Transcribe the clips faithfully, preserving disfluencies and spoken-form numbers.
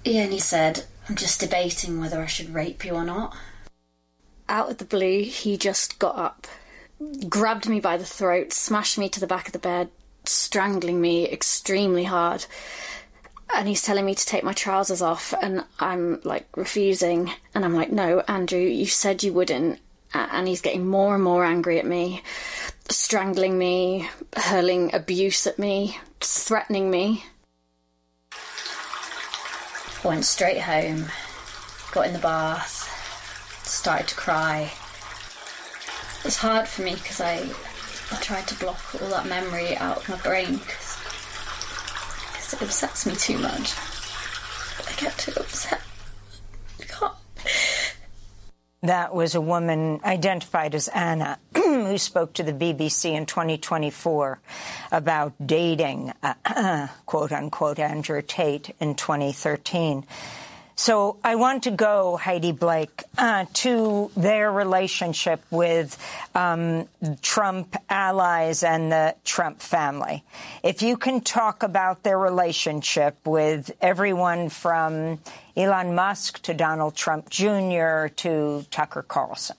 Yeah, and he said, I'm just debating whether I should rape you or not. Out of the blue, he just got up, grabbed me by the throat, smashed me to the back of the bed, strangling me extremely hard. And he's telling me to take my trousers off, and I'm, like, refusing. And I'm like, no, Andrew, you said you wouldn't. And he's getting more and more angry at me, strangling me, hurling abuse at me, threatening me. I went straight home, got in the bath, started to cry. It was hard for me because I, I tried to block all that memory out of my brain because it upsets me too much. I get too upset. I can't. That was a woman identified as Anna who spoke to the B B C in twenty twenty-four about dating, uh, quote-unquote, Andrew Tate in twenty thirteen. So I want to go, Heidi Blake, uh, to their relationship with um, Trump allies and the Trump family. If you can talk about their relationship with everyone from Elon Musk to Donald Trump Junior to Tucker Carlson.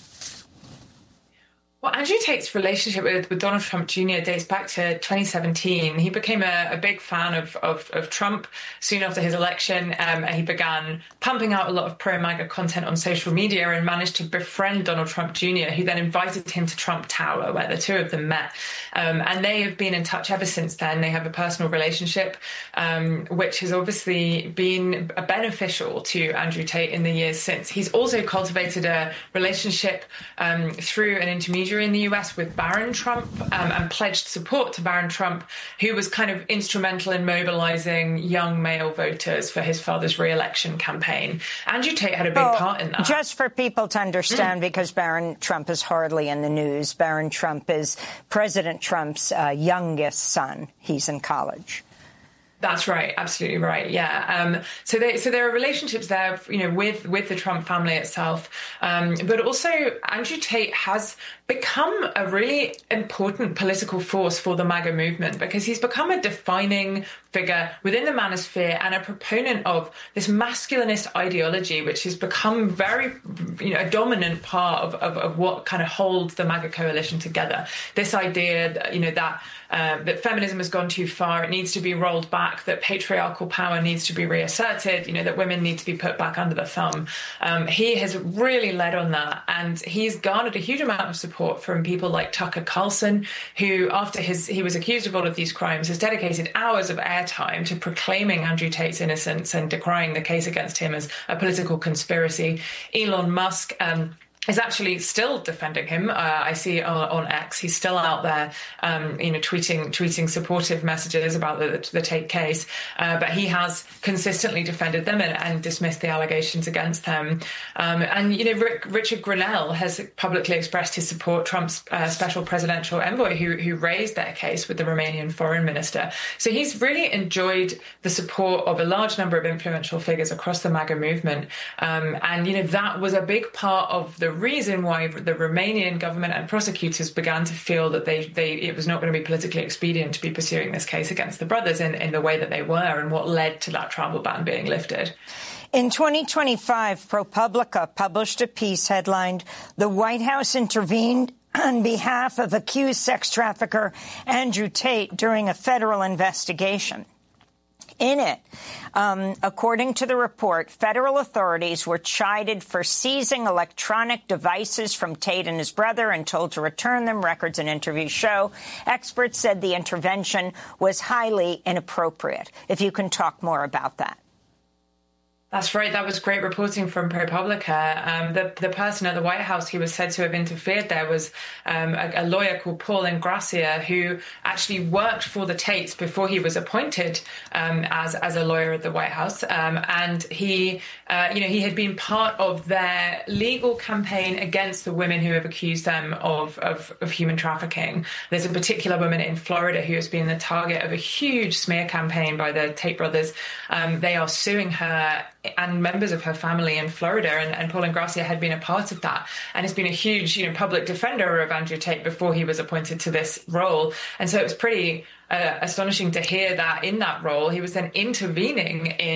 Well, Andrew Tate's relationship with, with Donald Trump Junior dates back to twenty seventeen. He became a, a big fan of, of, of Trump soon after his election, um, and he began pumping out a lot of pro-MAGA content on social media and managed to befriend Donald Trump Junior, who then invited him to Trump Tower, where the two of them met. Um, and they have been in touch ever since then. They have a personal relationship, um, which has obviously been beneficial to Andrew Tate in the years since. He's also cultivated a relationship um, through an intermediary in the U S with Barron Trump um, and pledged support to Barron Trump, who was kind of instrumental in mobilizing young male voters for his father's re-election campaign. Andrew Tate had a big oh, part in that. Just for people to understand, mm. because Barron Trump is hardly in the news, Barron Trump is President Trump's uh, youngest son. He's in college. That's right. Absolutely right. Yeah. Um, so, they, so there are relationships there, you know, with with the Trump family itself. Um, but also Andrew Tate has become a really important political force for the MAGA movement because he's become a defining figure within the manosphere and a proponent of this masculinist ideology, which has become very, you know, a dominant part of, of, of what kind of holds the MAGA coalition together. This idea that, you know, that uh, that feminism has gone too far, it needs to be rolled back, that patriarchal power needs to be reasserted, you know, that women need to be put back under the thumb. Um, he has really led on that, and he's garnered a huge amount of support from people like Tucker Carlson, who, after his he was accused of all of these crimes, has dedicated hours of airtime to proclaiming Andrew Tate's innocence and decrying the case against him as a political conspiracy. Elon Musk um, is actually still defending him. Uh, I see on, on X, he's still out there, um, you know, tweeting tweeting supportive messages about the, the Tate case. Uh, but he has consistently defended them and, and dismissed the allegations against them. Um, and, you know, Rick, Richard Grenell has publicly expressed his support, Trump's uh, special presidential envoy, who, who raised their case with the Romanian foreign minister. So he's really enjoyed the support of a large number of influential figures across the MAGA movement. Um, and, you know, that was a big part of the reason why the Romanian government and prosecutors began to feel that they, they it was not going to be politically expedient to be pursuing this case against the brothers in, in the way that they were, and what led to that travel ban being lifted. In twenty twenty-five, ProPublica published a piece headlined, "The White House Intervened on behalf of accused sex trafficker Andrew Tate during a federal investigation." In it, um, according to the report, federal authorities were chided for seizing electronic devices from Tate and his brother and told to return them. Records and interviews show. Experts said the intervention was highly inappropriate. If you can talk more about that. That's right. That was great reporting from ProPublica. Um, the, the person at the White House who was said to have interfered there was um, a, a lawyer called Paul Ingrassia, who actually worked for the Tates before he was appointed um, as, as a lawyer at the White House. Um, and he, uh, you know, he had been part of their legal campaign against the women who have accused them of, of, of human trafficking. There's a particular woman in Florida who has been the target of a huge smear campaign by the Tate brothers. Um, they are suing her and members of her family in Florida, and, and Paul Ingrassia had been a part of that, and has been a huge, you know, public defender of Andrew Tate before he was appointed to this role. And so it was pretty uh, astonishing to hear that in that role he was then intervening in